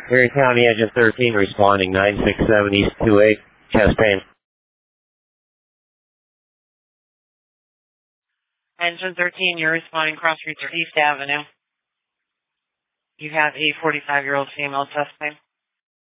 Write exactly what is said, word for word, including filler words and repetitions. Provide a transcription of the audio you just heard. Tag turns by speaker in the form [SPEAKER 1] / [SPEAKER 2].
[SPEAKER 1] Erie County Engine thirteen responding nine six seven East two eight, chest pain.
[SPEAKER 2] Engine thirteen, you're responding cross streets or East Avenue. You have a forty-five-year-old female chest pain.